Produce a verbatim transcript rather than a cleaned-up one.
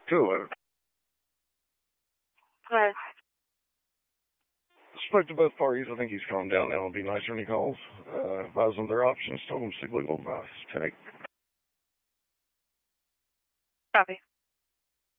Cool. Later. Right. Spoke to both parties. I think he's calmed down now. It'll be nicer when he calls. Uh, advised them their options. Told them to seek legal advice. Take. Copy.